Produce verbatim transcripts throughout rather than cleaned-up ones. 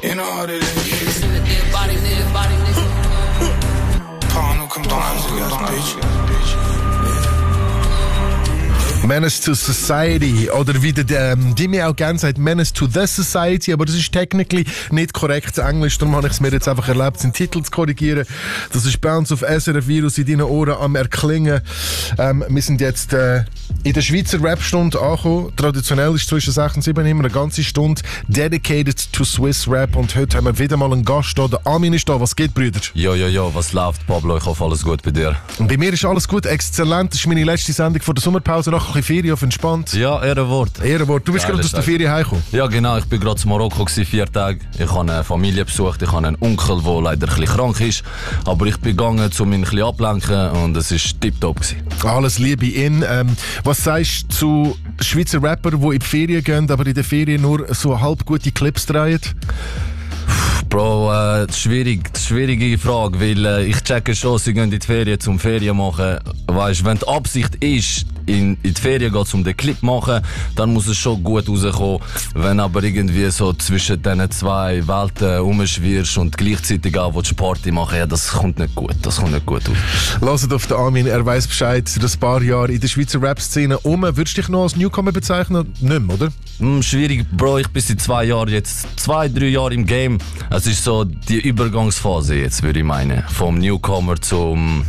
You know what it is. Paul, no, come down, bitch. Menace to Society, oder wie der ähm, Dimi auch gerne sagt, Menace to the Society, aber das ist technically nicht korrektes Englisch, darum habe ich es mir jetzt einfach erlaubt, den Titel zu korrigieren. Das ist bei uns auf S R F Virus in deinen Ohren am Erklingen. Ähm, wir sind jetzt äh, in der Schweizer Rap-Stunde angekommen. Traditionell ist zwischen sechs und sieben immer eine ganze Stunde dedicated to Swiss Rap, und heute haben wir wieder mal einen Gast da. Der Armin ist da. Was geht, Brüder? Jo, jo, jo, was läuft, Pablo? Ich hoffe, alles gut bei dir. Und bei mir ist alles gut, exzellent. Das ist meine letzte Sendung vor der Sommerpause. Noch ein bisschen Ferien auf entspannt. Ja, Ehrenwort. Ehrenwort. Du bist gerade aus der Ferien heimgekommen. Ja, genau. Ich bin gerade in Marokko gewesen, vier Tage. Ich habe eine Familie besucht. Ich habe einen Onkel, der leider ein bisschen krank ist. Aber ich bin gegangen, um ihn ein bisschen ablenken, und es war tipptopp gewesen. Alles Liebe in. Ähm, was sagst du zu Schweizer Rappern, die in die Ferien gehen, aber in der Ferien nur so halb gute Clips drehen? Bro, äh, schwierig, schwierige Frage, weil äh, ich checke schon, sie gehen in die Ferien zum Ferien machen. Weißt, wenn die Absicht ist, in, in die Ferien geht, um den Clip machen, dann muss es schon gut rauskommen. Wenn aber irgendwie so zwischen diesen zwei Welten rumschwirrst und gleichzeitig auch willst Party machen, ja, das kommt nicht gut, das kommt nicht gut aus. Hört auf den Armin, er weiss Bescheid, seit ein paar Jahre in der Schweizer Rap-Szene um. Würdest du dich noch als Newcomer bezeichnen? Nicht mehr, oder? Mm, schwierig, Bro, ich bin seit zwei Jahren, jetzt zwei, drei Jahre im Game. Es ist so die Übergangsphase jetzt, würde ich meinen. Vom Newcomer zum...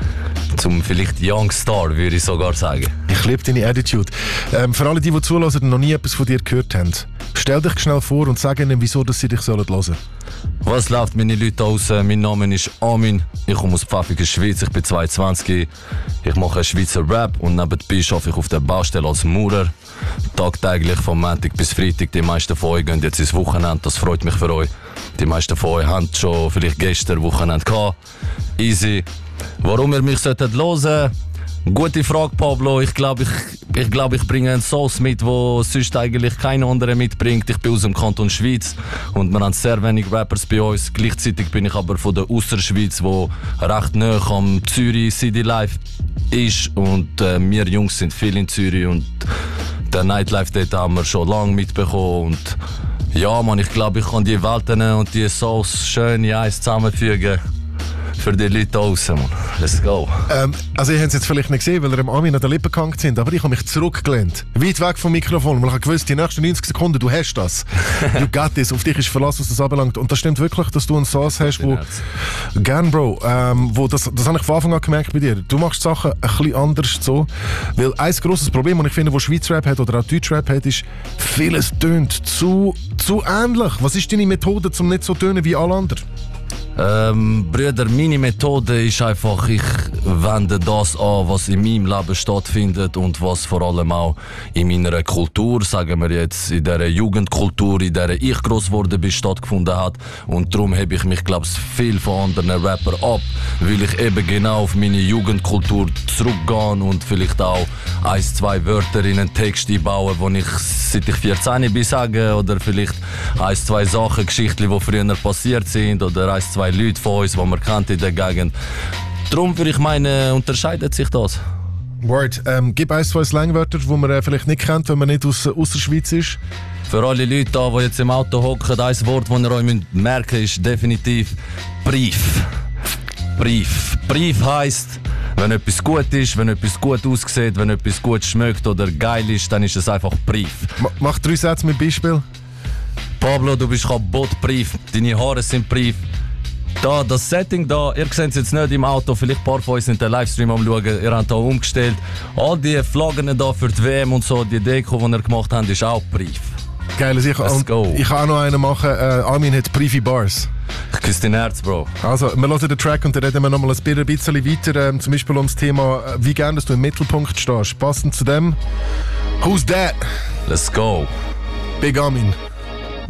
zum vielleicht Young Star, würde ich sogar sagen. Ich liebe deine Attitude. Ähm, für alle, die, die zuhören und noch nie etwas von dir gehört haben, stell dich schnell vor und sag ihnen, wieso dass sie dich hören sollen. Was läuft, meine Leute aus? Mein Name ist Armin, ich komme aus Pfäffiken, Schweiz, ich bin zweiundzwanzig. Ich mache Schweizer Rap und nebenbei arbeite ich auf der Baustelle als Maurer. Tagtäglich von Montag bis Freitag. Die meisten von euch gehen jetzt ins Wochenende, das freut mich für euch. Die meisten von euch haben schon vielleicht gestern Wochenende gehabt. Easy. Warum ihr mich solltet hören? Gute Frage, Pablo. Ich glaube, ich, ich, glaub, ich bringe einen Sauce mit, den sonst eigentlich kein anderer mitbringt. Ich bin aus dem Kanton Schweiz und wir haben sehr wenig Rappers bei uns. Gleichzeitig bin ich aber von der Ausserschweiz, wo recht nah am Zürich City Life ist. Und äh, wir Jungs sind viel in Zürich und der Nightlife dort haben wir schon lange mitbekommen. Und ja, man, ich glaube, ich kann die Welten und die Sauce schön in eins zusammenfügen. Für die Leute draussen, Mann. Let's go. Ähm, also, ihr habt es jetzt vielleicht nicht gesehen, weil ihr am Armin an den Lippen gehangen sind, aber ich habe mich zurückgelehnt. Weit weg vom Mikrofon. Und ich habe gewusst, die nächsten neunzig Sekunden, du hast das. Du got this. Auf dich ist Verlass, was das anbelangt. Und das stimmt wirklich, dass du einen Sauce hast, wo... Gern, Bro. Ähm, wo das, das habe ich von Anfang an gemerkt bei dir. Du machst Sachen ein bisschen anders so. Weil ein grosses Problem, das ich finde, wo Schweizrap hat oder auch Deutschrap hat, ist, vieles tönt zu, zu ähnlich. Was ist deine Methode, um nicht so zu tönen wie alle anderen? Ähm, Brüder, meine Methode ist einfach, ich wende das an, was in meinem Leben stattfindet und was vor allem auch in meiner Kultur, sagen wir jetzt, in dieser Jugendkultur, in der ich gross geworden bin, stattgefunden hat. Und darum habe ich mich, glaube ich, viel von anderen Rappern ab, weil ich eben genau auf meine Jugendkultur zurückgehe und vielleicht auch ein, zwei Wörter in einen Text einbaue, die ich seit ich vierzehn bin sage, oder vielleicht ein, zwei Sachen, Geschichten, die früher passiert sind, oder ein, zwei Leute von uns, die man kennt in der Gegend. Darum würde ich meinen, unterscheidet sich das. Word. Ähm, gib ein, zwei Slangwörter, die man äh, vielleicht nicht kennt, wenn man nicht aus, aus der Schweiz ist. Für alle Leute, die jetzt im Auto hocken, ein Wort, das ihr euch merken müsst, ist definitiv Brief. Brief. Brief heisst, wenn etwas gut ist, wenn etwas gut aussieht, wenn etwas gut schmeckt oder geil ist, dann ist es einfach Brief. Mach drei Sätze mit Beispiel. Pablo, du bist kaputt, Brief. Deine Haare sind Brief. Da, das Setting da, ihr seht es jetzt nicht im Auto, vielleicht ein paar von euch sind den Livestream am schauen, ihr habt hier umgestellt. All die Flaggen da für die W M und so, die Deko, die ihr gemacht habt, ist auch Brief. Geil, also ich, Let's go. Ich kann auch noch einen machen, äh, Armin hat Briefe Bars. Ich küsse dein Herz, Bro. Also, wir hören den Track und dann reden wir noch mal ein bisschen weiter, ähm, zum Beispiel um das Thema, äh, wie gerne dass du im Mittelpunkt stehst. Passend zu dem, Who's That? Let's go. Big Armin.